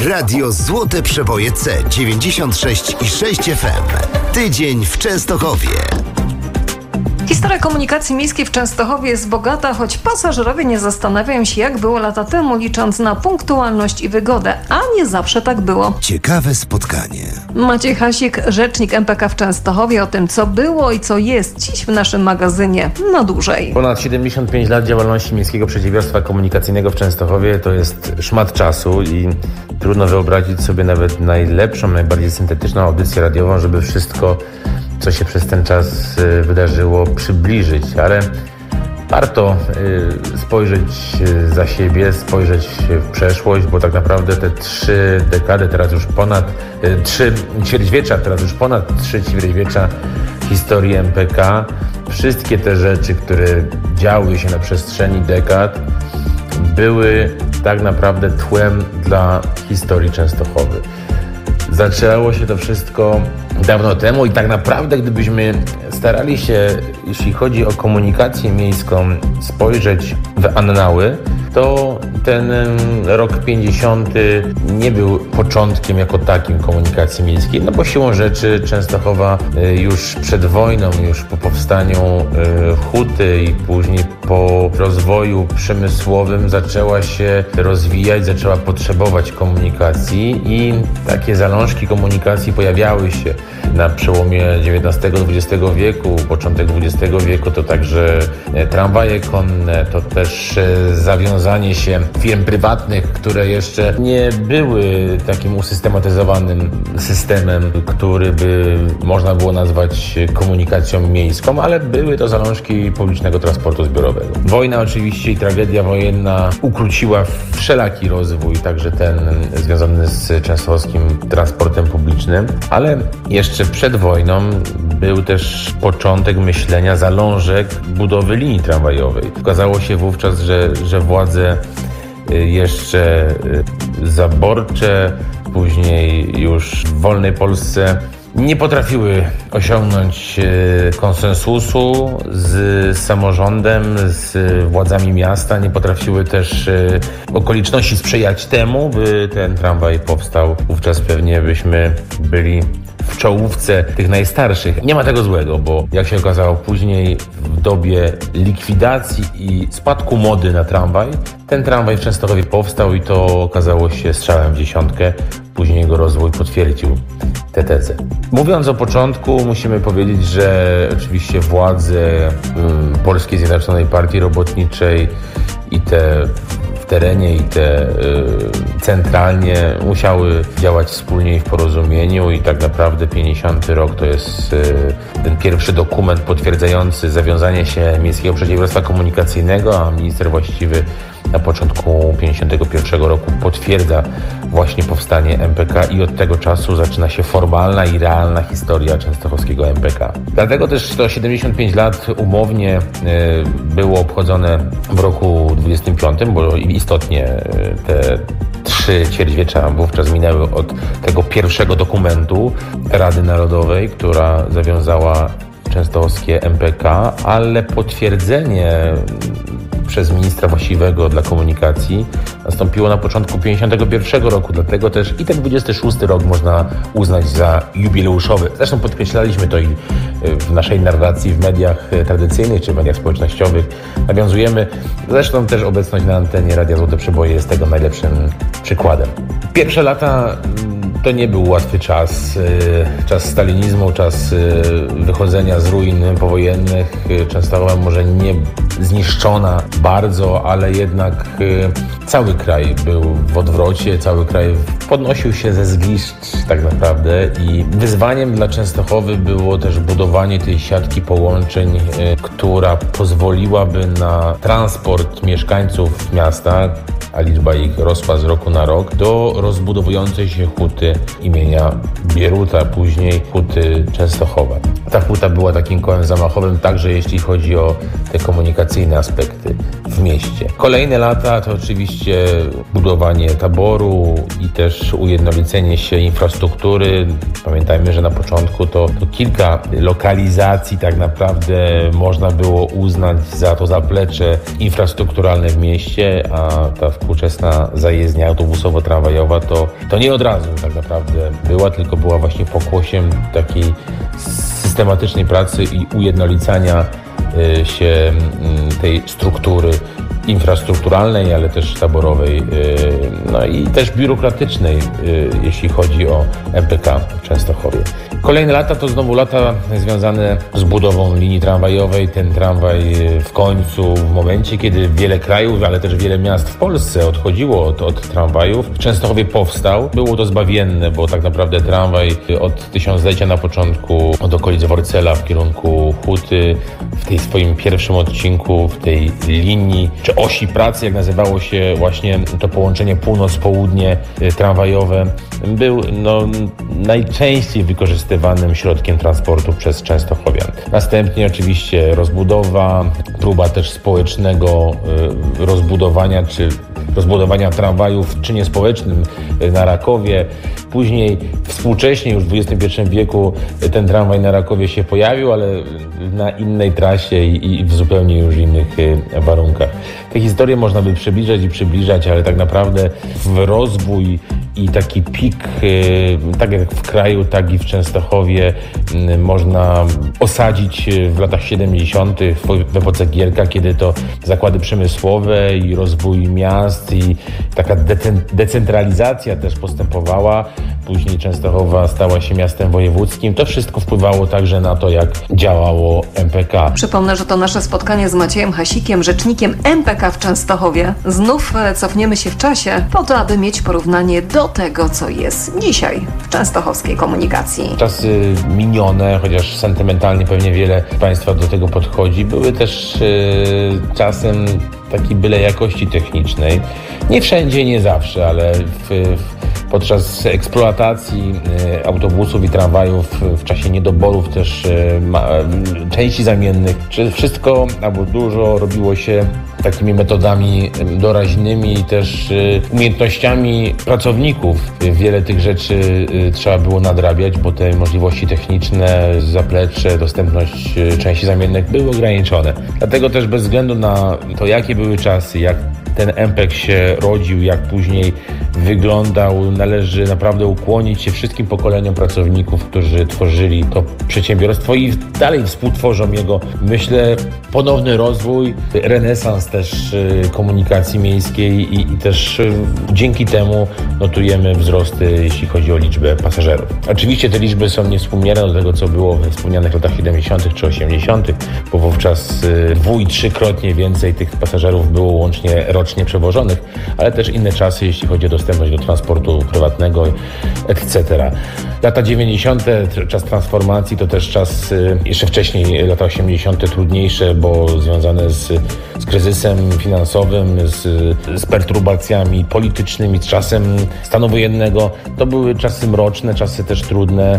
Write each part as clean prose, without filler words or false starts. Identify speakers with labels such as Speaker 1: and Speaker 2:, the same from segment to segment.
Speaker 1: Radio Złote Przeboje C96,6 FM. Tydzień w Częstochowie.
Speaker 2: Historia komunikacji miejskiej w Częstochowie jest bogata, choć pasażerowie nie zastanawiają się, jak było lata temu, licząc na punktualność i wygodę, a nie zawsze tak było.
Speaker 1: Ciekawe spotkanie.
Speaker 2: Maciej Hasik, rzecznik MPK w Częstochowie, o tym, co było i co jest dziś w naszym magazynie na dłużej.
Speaker 3: Ponad 75 lat działalności Miejskiego Przedsiębiorstwa Komunikacyjnego w Częstochowie to jest szmat czasu i trudno wyobrazić sobie nawet najlepszą, najbardziej syntetyczną audycję radiową, żeby wszystko, co się przez ten czas wydarzyło, przybliżyć, ale warto spojrzeć za siebie, spojrzeć w przeszłość, bo tak naprawdę te 3 dekady, teraz już ponad 3 ćwierćwiecza, teraz już ponad 3 ćwierćwiecza historii MPK, wszystkie te rzeczy, które działy się na przestrzeni dekad, były tak naprawdę tłem dla historii Częstochowy. Zaczęło się to wszystko dawno temu i tak naprawdę, gdybyśmy starali się, jeśli chodzi o komunikację miejską, spojrzeć w annały, to ten rok 50 nie był początkiem jako takim komunikacji miejskiej, no bo siłą rzeczy Częstochowa już przed wojną, już po powstaniu huty i później po rozwoju przemysłowym zaczęła się rozwijać, zaczęła potrzebować komunikacji i takie zalążki komunikacji pojawiały się na przełomie XIX-XX wieku, początek XX wieku, to także tramwaje konne, to też zawiązanie się firm prywatnych, które jeszcze nie były takim usystematyzowanym systemem, który by można było nazwać komunikacją miejską, ale były to zalążki publicznego transportu zbiorowego. Wojna oczywiście i tragedia wojenna ukróciła wszelaki rozwój, także ten związany z częstochowskim transportem publicznym, ale jeszcze przed wojną był też początek myślenia zalążek budowy linii tramwajowej. Okazało się wówczas, że władze jeszcze zaborcze, później już w wolnej Polsce nie potrafiły osiągnąć konsensusu z samorządem, z władzami miasta, nie potrafiły też okoliczności sprzyjać temu, by ten tramwaj powstał. Wówczas pewnie byśmy byli w czołówce tych najstarszych. Nie ma tego złego, bo jak się okazało później, w dobie likwidacji i spadku mody na tramwaj, ten tramwaj w Częstochowie powstał i to okazało się strzałem w dziesiątkę. Później jego rozwój potwierdził tę tezę. Mówiąc o początku, musimy powiedzieć, że oczywiście władze Polskiej Zjednoczonej Partii Robotniczej i te w terenie i te centralnie musiały działać wspólnie i w porozumieniu i tak naprawdę 50 rok to jest ten pierwszy dokument potwierdzający zawiązanie się Miejskiego Przedsiębiorstwa Komunikacyjnego, a minister właściwy na początku 51 roku potwierdza właśnie powstanie MPK i od tego czasu zaczyna się formalna i realna historia częstochowskiego MPK. Dlatego też to 75 lat umownie było obchodzone w roku 25, bo istotnie te 3 ćwierćwiecza wówczas minęły od tego pierwszego dokumentu Rady Narodowej, która zawiązała częstochowskie MPK, ale potwierdzenie przez ministra właściwego dla komunikacji nastąpiło na początku 51 roku, dlatego też i ten 26 rok można uznać za jubileuszowy. Zresztą podkreślaliśmy to i w naszej narracji w mediach tradycyjnych czy w mediach społecznościowych. Nawiązujemy, zresztą też obecność na antenie Radia Złote Przeboje jest tego najlepszym przykładem. Pierwsze lata to nie był łatwy czas. Czas stalinizmu, czas wychodzenia z ruin powojennych. Częstochowa może nie zniszczona bardzo, ale jednak cały kraj był w odwrocie, cały kraj podnosił się ze zgliszcz tak naprawdę i wyzwaniem dla Częstochowy było też budowanie tej siatki połączeń, która pozwoliłaby na transport mieszkańców miasta, a liczba ich rosła z roku na rok, do rozbudowującej się huty imienia Bieruta, później huty Częstochowa. Ta huta była takim kołem zamachowym także jeśli chodzi o tę komunikację komunikacyjne aspekty w mieście. Kolejne lata to oczywiście budowanie taboru i też ujednolicenie się infrastruktury. Pamiętajmy, że na początku to kilka lokalizacji tak naprawdę można było uznać za to zaplecze infrastrukturalne w mieście, a ta współczesna zajezdnia autobusowo-tramwajowa to nie od razu tak naprawdę była, tylko była właśnie pokłosiem takiej systematycznej pracy i ujednolicania się tej struktury infrastrukturalnej, ale też taborowej, no i też biurokratycznej, jeśli chodzi o MPK w Częstochowie. Kolejne lata to znowu lata związane z budową linii tramwajowej. Ten tramwaj w końcu, w momencie, kiedy wiele krajów, ale też wiele miast w Polsce odchodziło od tramwajów, w Częstochowie powstał. Było to zbawienne, bo tak naprawdę tramwaj od tysiąclecia na początku, od okolic Worcela w kierunku Huty, w tej swoim pierwszym odcinku, w tej linii, czy osi pracy, jak nazywało się właśnie to połączenie północ-południe tramwajowe, był najczęściej wykorzystywanym środkiem transportu przez częstochowian. Następnie oczywiście rozbudowa, próba też społecznego rozbudowania tramwajów w czynie społecznym na Rakowie. Później współcześnie już w XXI wieku ten tramwaj na Rakowie się pojawił, ale na innej trasie i w zupełnie już innych warunkach. Te historie można by przybliżać, ale tak naprawdę w rozwój i taki pik, tak jak w kraju, tak i w Częstochowie, można osadzić w latach 70. w epoce Gierka, kiedy to zakłady przemysłowe i rozwój miast i taka decentralizacja też postępowała. Później Częstochowa stała się miastem wojewódzkim. To wszystko wpływało także na to, jak działało MPK.
Speaker 2: Przypomnę, że to nasze spotkanie z Maciejem Hasikiem, rzecznikiem MPK w Częstochowie. Znów cofniemy się w czasie po to, aby mieć porównanie do tego, co jest dzisiaj w częstochowskiej komunikacji.
Speaker 3: Czasy minione, chociaż sentymentalnie pewnie wiele Państwa do tego podchodzi, były też czasem takiej byle jakości technicznej. Nie wszędzie, nie zawsze, ale podczas eksploatacji autobusów i tramwajów w czasie niedoborów też części zamiennych, czy wszystko albo dużo robiło się takimi metodami doraźnymi i też umiejętnościami pracowników. Wiele tych rzeczy trzeba było nadrabiać, bo te możliwości techniczne, zaplecze, dostępność części zamiennych były ograniczone. Dlatego też bez względu na to, jakie były czasy, jak ten MPK się rodził, jak później wyglądał, należy naprawdę ukłonić się wszystkim pokoleniom pracowników, którzy tworzyli to przedsiębiorstwo i dalej współtworzą jego, myślę, ponowny rozwój, renesans też komunikacji miejskiej i też dzięki temu notujemy wzrosty, jeśli chodzi o liczbę pasażerów. Oczywiście te liczby są niewspółmierne do tego, co było we wspomnianych latach 70. czy 80., bo wówczas dwu- i trzykrotnie więcej tych pasażerów było łącznie rocznie przewożonych, ale też inne czasy, jeśli chodzi o dostępność do transportu prywatnego, etc. Lata 90., czas transformacji, to też czas, jeszcze wcześniej, lata 80. trudniejsze, bo związane z kryzysem finansowym, z perturbacjami politycznymi, z czasem stanu wojennego. To były czasy mroczne, czasy też trudne.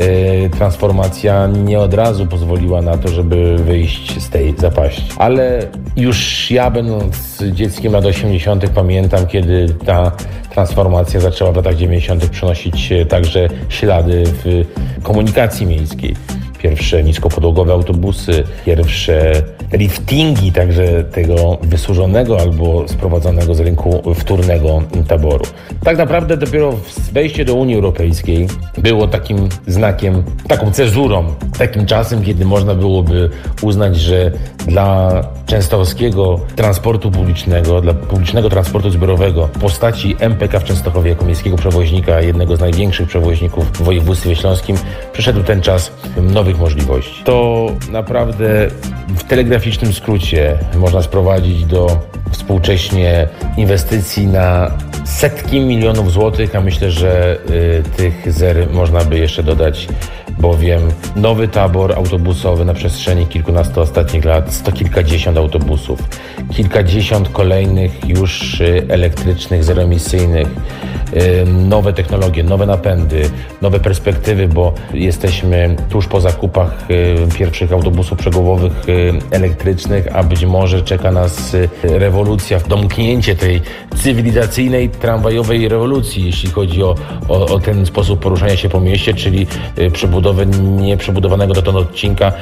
Speaker 3: Transformacja nie od razu pozwoliła na to, żeby wyjść z tej zapaści. Ale już ja, będąc dzieckiem lat 80., pamiętam, kiedy ta transformacja zaczęła w latach 90. przynosić także ślady w komunikacji miejskiej. Pierwsze niskopodłogowe autobusy, pierwsze liftingi także tego wysłużonego albo sprowadzonego z rynku wtórnego taboru. Tak naprawdę dopiero wejście do Unii Europejskiej było takim znakiem, taką cezurą, takim czasem, kiedy można byłoby uznać, że dla częstochowskiego transportu publicznego, dla publicznego transportu zbiorowego w postaci MPK w Częstochowie jako miejskiego przewoźnika, jednego z największych przewoźników w województwie śląskim, przyszedł ten czas nowych możliwości. To naprawdę w telegraficznym skrócie można sprowadzić do współcześnie inwestycji na setki milionów złotych, a myślę, że tych zer można by jeszcze dodać, bowiem nowy tabor autobusowy na przestrzeni kilkunastu ostatnich lat, kilkadziesiąt autobusów, kilkadziesiąt kolejnych już elektrycznych, zeroemisyjnych, nowe technologie, nowe napędy, nowe perspektywy, bo jesteśmy tuż po zakupach pierwszych autobusów przegubowych elektrycznych, a być może czeka nas rewolucja, domknięcie tej cywilizacyjnej, tramwajowej rewolucji, jeśli chodzi o ten sposób poruszania się po mieście, czyli przebudowę nieprzebudowanego dotąd odcinka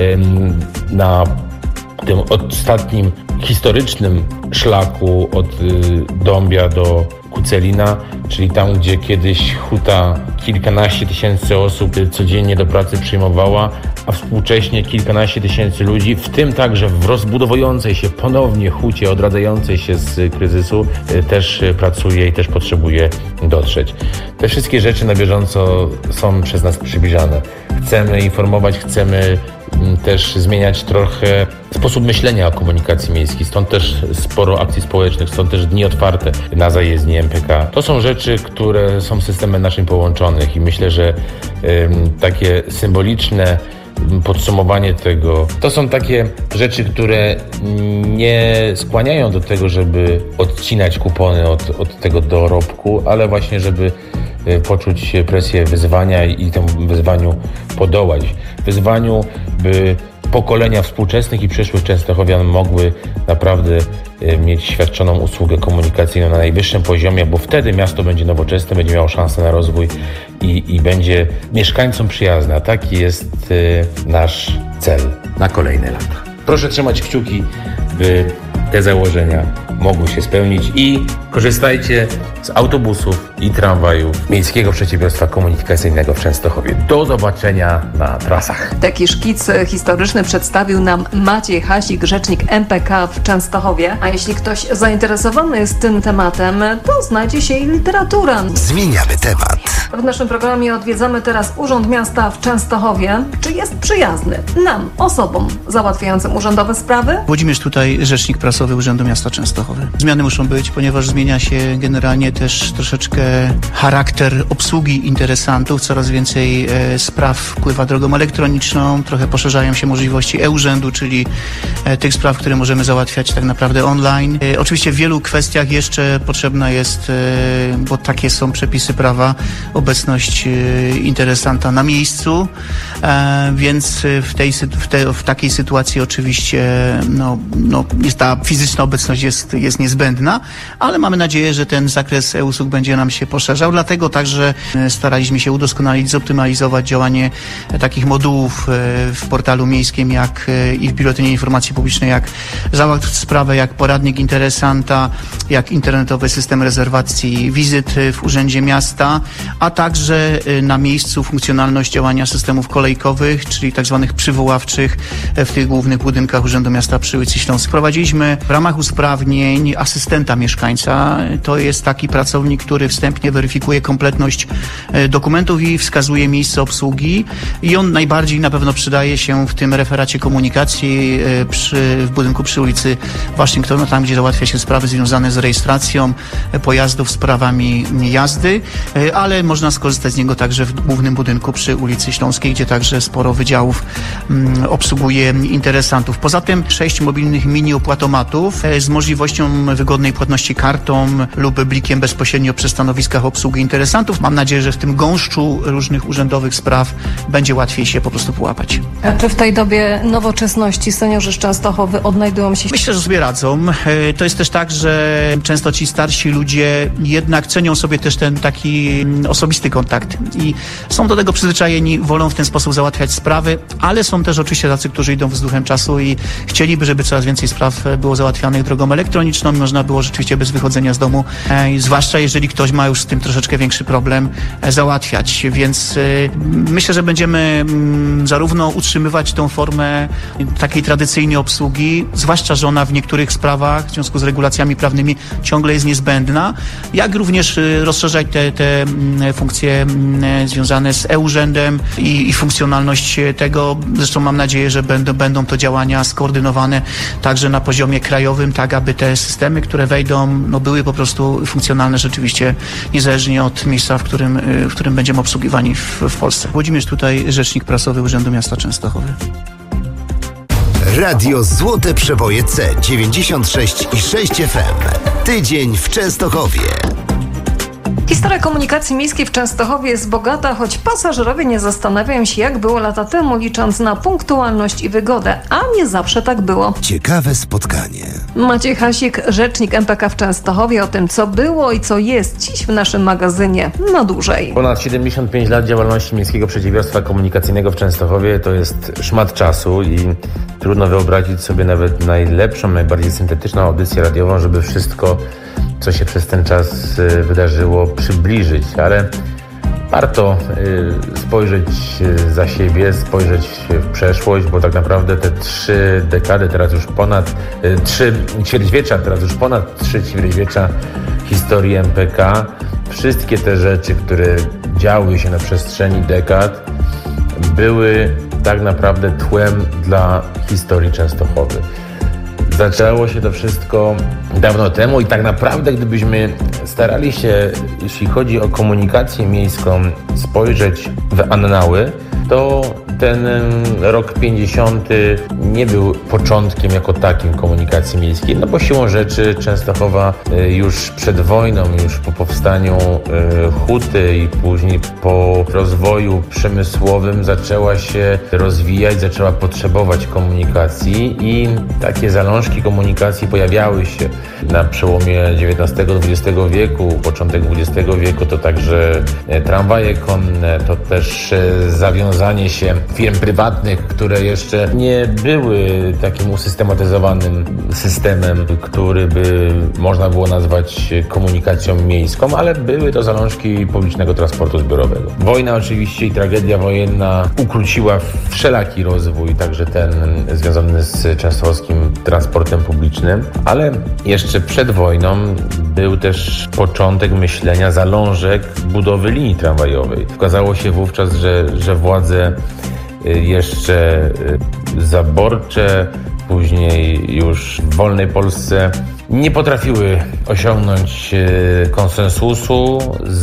Speaker 3: na tym ostatnim historycznym szlaku od Dąbia do Kucelina, czyli tam, gdzie kiedyś huta kilkanaście tysięcy osób codziennie do pracy przyjmowała, a współcześnie kilkanaście tysięcy ludzi, w tym także w rozbudowującej się ponownie hucie, odradzającej się z kryzysu, też pracuje i też potrzebuje dotrzeć. Te wszystkie rzeczy na bieżąco są przez nas przybliżane. Chcemy informować, chcemy też zmieniać trochę sposób myślenia o komunikacji miejskiej. Stąd też sporo akcji społecznych, stąd też dni otwarte na zajezdni MPK. To są rzeczy, które są systemem naszym połączonych i myślę, że takie symboliczne podsumowanie tego, to są takie rzeczy, które nie skłaniają do tego, żeby odcinać kupony od tego dorobku, ale właśnie, żeby poczuć presję wyzwania i temu wyzwaniu podołać. Wyzwaniu, by pokolenia współczesnych i przyszłych częstochowian mogły naprawdę mieć świadczoną usługę komunikacyjną na najwyższym poziomie, bo wtedy miasto będzie nowoczesne, będzie miało szansę na rozwój i będzie mieszkańcom przyjazne. A taki jest nasz cel na kolejne lata. Proszę trzymać kciuki, by te założenia mogły się spełnić i korzystajcie z autobusów i tramwajów Miejskiego Przedsiębiorstwa Komunikacyjnego w Częstochowie. Do zobaczenia na trasach.
Speaker 2: Taki szkic historyczny przedstawił nam Maciej Hasik, rzecznik MPK w Częstochowie. A jeśli ktoś zainteresowany jest tym tematem, to znajdzie się i literatura.
Speaker 1: Zmieniamy temat.
Speaker 2: W naszym programie odwiedzamy teraz Urząd Miasta w Częstochowie. Czy jest przyjazny nam, osobom załatwiającym urzędowe sprawy?
Speaker 4: Włodzimierz tutaj, rzecznik prasowy Urzędu Miasta Częstochowy. Zmiany muszą być, ponieważ zmienia się generalnie też troszeczkę charakter obsługi interesantów. Coraz więcej spraw wpływa drogą elektroniczną, trochę poszerzają się możliwości e-urzędu, czyli tych spraw, które możemy załatwiać tak naprawdę online. Oczywiście w wielu kwestiach jeszcze potrzebna jest, bo takie są przepisy prawa, obecność interesanta na miejscu, więc w takiej sytuacji oczywiście jest ta fizyczna obecność jest niezbędna, ale mamy nadzieję, że ten zakres e-usług będzie nam się poszerzał, dlatego także staraliśmy się udoskonalić, zoptymalizować działanie takich modułów w portalu miejskim i w Biuletynie Informacji Publicznej, jak załatw sprawę, jak poradnik interesanta, jak internetowy system rezerwacji wizyt w Urzędzie Miasta, a także na miejscu funkcjonalność działania systemów kolejkowych, czyli tak zwanych przywoławczych w tych głównych budynkach Urzędu Miasta przy ulicy Śląskiej. Wprowadziliśmy w ramach usprawnień asystenta mieszkańca. To jest taki pracownik, który wstępnie weryfikuje kompletność dokumentów i wskazuje miejsce obsługi i on najbardziej na pewno przydaje się w tym referacie komunikacji w budynku przy ulicy Waszyngtonu, tam gdzie załatwia się sprawy związane z rejestracją pojazdów, z prawami jazdy, ale można skorzystać z niego także w głównym budynku przy ulicy Śląskiej, gdzie także sporo wydziałów obsługuje interesantów. Poza tym 6 mobilnych mini opłatomatów z możliwością wygodnej płatności kartą lub blikiem bezpośrednio przy stanowiskach obsługi interesantów. Mam nadzieję, że w tym gąszczu różnych urzędowych spraw będzie łatwiej się po prostu połapać.
Speaker 2: A czy w tej dobie nowoczesności seniorzy z Częstochowy odnajdują się?
Speaker 4: Myślę, że sobie radzą. To jest też tak, że często ci starsi ludzie jednak cenią sobie też ten taki osobisty kontakt i są do tego przyzwyczajeni, wolą w ten sposób załatwiać sprawy, ale są też oczywiście tacy, którzy idą z duchem czasu i chcieliby, żeby coraz więcej spraw było załatwianych drogą elektroniczną i można było rzeczywiście bez wychodzenia z domu, zwłaszcza jeżeli ktoś ma już z tym troszeczkę większy problem, załatwiać. Więc myślę, że będziemy zarówno utrzymywać tą formę takiej tradycyjnej obsługi, zwłaszcza, że ona w niektórych sprawach w związku z regulacjami prawnymi ciągle jest niezbędna, jak również rozszerzać te funkcje związane z e-urzędem i funkcjonalność tego. Zresztą mam nadzieję, że będą to działania skoordynowane także na poziomie krajowym, tak aby te systemy, które wejdą, były po prostu funkcjonalne rzeczywiście niezależnie od miejsca, w którym będziemy obsługiwani w Polsce. Włodzimierz tutaj, rzecznik prasowy Urzędu Miasta Częstochowy.
Speaker 1: Radio Złote Przeboje C 96,6 FM. Tydzień w Częstochowie.
Speaker 2: Historia komunikacji miejskiej w Częstochowie jest bogata, choć pasażerowie nie zastanawiają się, jak było lata temu, licząc na punktualność i wygodę, a nie zawsze tak było.
Speaker 1: Ciekawe spotkanie.
Speaker 2: Maciej Hasik, rzecznik MPK w Częstochowie, o tym, co było i co jest dziś w naszym magazynie na dłużej.
Speaker 3: Ponad 75 lat działalności Miejskiego Przedsiębiorstwa Komunikacyjnego w Częstochowie to jest szmat czasu i trudno wyobrazić sobie nawet najlepszą, najbardziej syntetyczną audycję radiową, żeby wszystko, co się przez ten czas wydarzyło, przybliżyć, ale warto spojrzeć za siebie, spojrzeć w przeszłość, bo tak naprawdę te 3 dekady, teraz już ponad 3 ćwierćwiecza, teraz już ponad 3 ćwierćwiecza historii MPK, wszystkie te rzeczy, które działy się na przestrzeni dekad, były tak naprawdę tłem dla historii Częstochowy. Zaczęło się to wszystko dawno temu i tak naprawdę, gdybyśmy starali się, jeśli chodzi o komunikację miejską, spojrzeć w annały, to ten rok 50 nie był początkiem jako takim komunikacji miejskiej, no bo siłą rzeczy Częstochowa już przed wojną, już po powstaniu huty i później po rozwoju przemysłowym zaczęła się rozwijać, zaczęła potrzebować komunikacji i takie zalążki komunikacji pojawiały się na przełomie XIX-XX wieku, początek XX wieku, to także tramwaje konne, to też zawiązanie się firm prywatnych, które jeszcze nie były takim usystematyzowanym systemem, który by można było nazwać komunikacją miejską, ale były to zalążki publicznego transportu zbiorowego. Wojna oczywiście i tragedia wojenna ukróciła wszelaki rozwój, także ten związany z częstochowskim transportem publicznym, ale jeszcze przed wojną był też początek myślenia zalążek budowy linii tramwajowej. Okazało się wówczas, że władze jeszcze zaborcze, później już w wolnej Polsce nie potrafiły osiągnąć konsensusu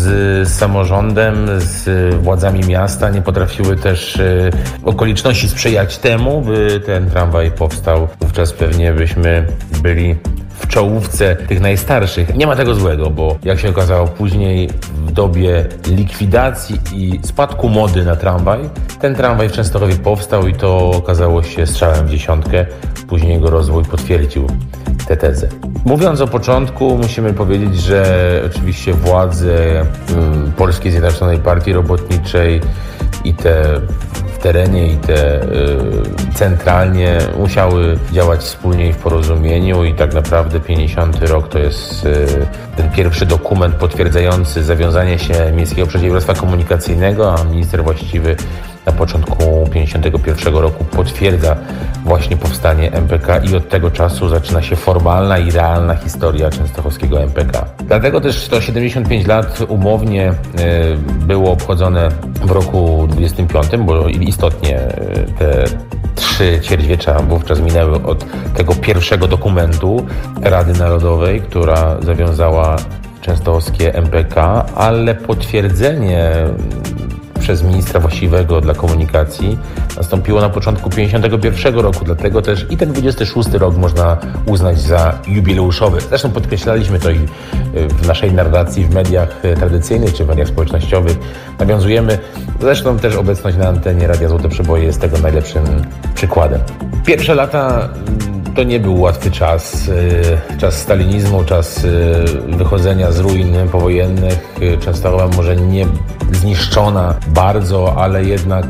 Speaker 3: z samorządem, z władzami miasta, nie potrafiły też okoliczności sprzyjać temu, by ten tramwaj powstał. Wówczas pewnie byśmy byli w czołówce tych najstarszych. Nie ma tego złego, bo jak się okazało później, w dobie likwidacji i spadku mody na tramwaj, ten tramwaj w Częstochowie powstał i to okazało się strzałem w dziesiątkę. Później jego rozwój potwierdził tę tezę. Mówiąc o początku, musimy powiedzieć, że oczywiście władze Polskiej Zjednoczonej Partii Robotniczej i te w terenie i te centralnie musiały działać wspólnie i w porozumieniu i tak naprawdę 50 rok to jest ten pierwszy dokument potwierdzający zawiązanie się Miejskiego Przedsiębiorstwa Komunikacyjnego, a minister właściwy na początku 1951 roku potwierdza właśnie powstanie MPK i od tego czasu zaczyna się formalna i realna historia częstochowskiego MPK. Dlatego też 175 lat umownie było obchodzone w roku 25, bo istotnie te 3 ćwierćwiecza wówczas minęły od tego pierwszego dokumentu Rady Narodowej, która zawiązała częstochowskie MPK, ale potwierdzenie przez ministra właściwego dla komunikacji nastąpiło na początku 1951 roku, dlatego też i ten 26 rok można uznać za jubileuszowy. Zresztą podkreślaliśmy to i w naszej narracji w mediach tradycyjnych czy w mediach społecznościowych. Nawiązujemy, zresztą też obecność na antenie Radia Złote Przeboje jest tego najlepszym przykładem. Pierwsze lata to nie był łatwy czas. Czas stalinizmu, czas wychodzenia z ruin powojennych. Częstochowa może nie zniszczona bardzo, ale jednak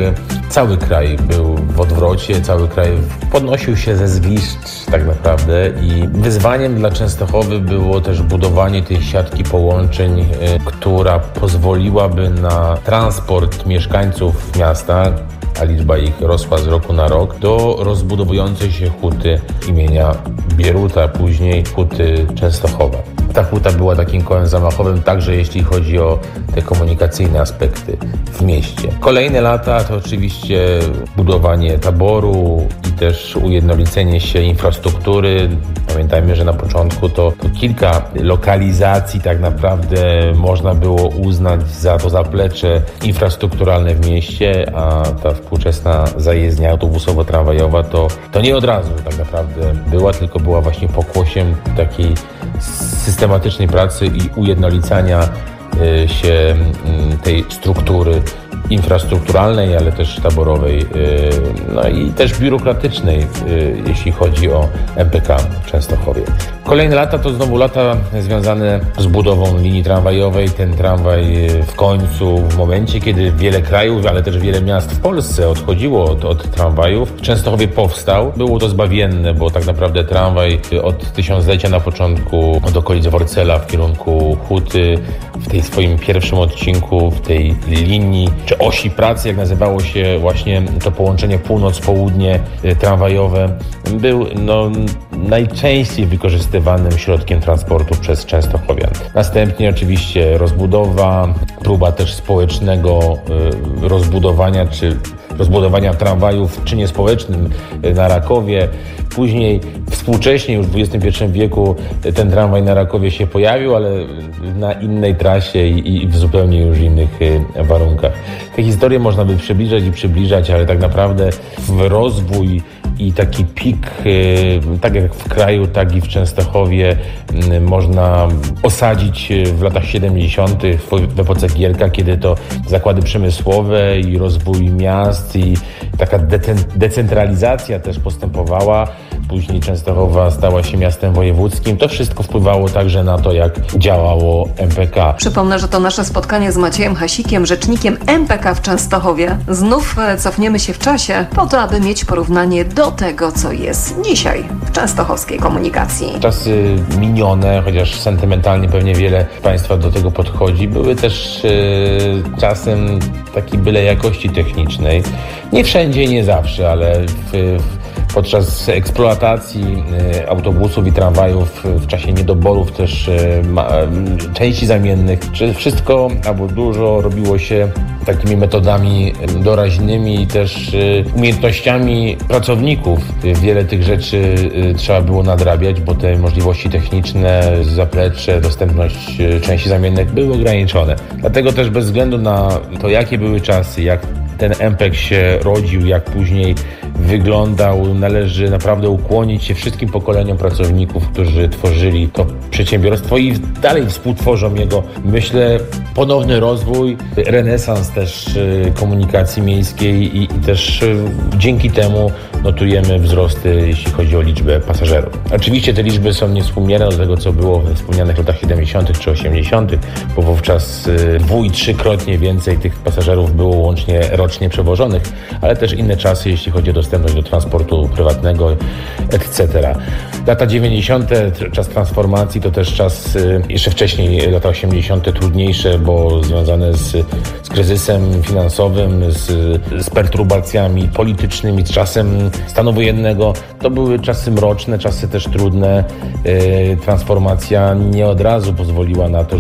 Speaker 3: cały kraj był w odwrocie, cały kraj podnosił się ze zgliszcz tak naprawdę i wyzwaniem dla Częstochowy było też budowanie tej siatki połączeń, która pozwoliłaby na transport mieszkańców miasta, a liczba ich rosła z roku na rok, do rozbudowującej się huty imienia Bieruta, później huty Częstochowa. Ta huta była takim kołem zamachowym także jeśli chodzi o te komunikacyjne aspekty w mieście. Kolejne lata to oczywiście budowanie taboru i też ujednolicenie się infrastruktury. Pamiętajmy, że na początku to kilka lokalizacji tak naprawdę można było uznać za to zaplecze infrastrukturalne w mieście, a ta współczesna zajezdnia autobusowo-tramwajowa to nie od razu tak naprawdę była, tylko była właśnie pokłosiem takiej systematycznej pracy i ujednolicania się tej struktury infrastrukturalnej, ale też taborowej, no i też biurokratycznej, jeśli chodzi o MPK w Częstochowie. Kolejne lata to znowu lata związane z budową linii tramwajowej. Ten tramwaj w końcu, w momencie, kiedy wiele krajów, ale też wiele miast w Polsce odchodziło od tramwajów, w Częstochowie powstał. Było to zbawienne, bo tak naprawdę tramwaj od tysiąclecia na początku od okolic Worcela w kierunku Huty, w tej swoim pierwszym odcinku, w tej linii, czy osi pracy, jak nazywało się właśnie to połączenie północ-południe tramwajowe, był najczęściej wykorzystywanym środkiem transportu przez częstochowian. Następnie oczywiście rozbudowa, próba też społecznego rozbudowania tramwajów w czynie społecznym na Rakowie. Później współcześnie już w XXI wieku ten tramwaj na Rakowie się pojawił, ale na innej trasie i w zupełnie już innych warunkach. Te historie można by przybliżać, ale tak naprawdę w rozwój i taki pik, tak jak w kraju, tak i w Częstochowie, można osadzić w latach 70. w epoce Gierka, kiedy to zakłady przemysłowe i rozwój miast i taka decentralizacja też postępowała. Później Częstochowa stała się miastem wojewódzkim. To wszystko wpływało także na to, jak działało MPK.
Speaker 2: Przypomnę, że to nasze spotkanie z Maciejem Hasikiem, rzecznikiem MPK w Częstochowie. Znów cofniemy się w czasie po to, aby mieć porównanie do tego, co jest dzisiaj w częstochowskiej komunikacji.
Speaker 3: Czasy minione, chociaż sentymentalnie pewnie wiele Państwa do tego podchodzi, były też czasem takiej byle jakości technicznej. Nie wszędzie i nie zawsze, ale podczas eksploatacji autobusów i tramwajów w czasie niedoborów też części zamiennych, czy wszystko albo dużo robiło się takimi metodami doraźnymi i też umiejętnościami pracowników. Wiele tych rzeczy trzeba było nadrabiać, bo te możliwości techniczne, zaplecze, dostępność części zamiennych były ograniczone. Dlatego też bez względu na to, jakie były czasy, jak ten MPK się rodził, jak później wyglądał, należy naprawdę ukłonić się wszystkim pokoleniom pracowników, którzy tworzyli to przedsiębiorstwo i dalej współtworzą jego, myślę, ponowny rozwój, renesans też komunikacji miejskiej i też dzięki temu notujemy wzrosty, jeśli chodzi o liczbę pasażerów. Oczywiście te liczby są niewspółmierne do tego, co było we wspomnianych latach 70. czy 80., bo wówczas 2- i 3-krotnie więcej tych pasażerów było łącznie rocznie przewożonych, ale też inne czasy, jeśli chodzi o dostępność do transportu prywatnego, etc. Lata 90., czas transformacji, to też czas, jeszcze wcześniej lata 80. trudniejsze, bo związane z kryzysem finansowym, z perturbacjami politycznymi, z czasem stanu wojennego. To były czasy mroczne, czasy też trudne. Transformacja nie od razu pozwoliła na to,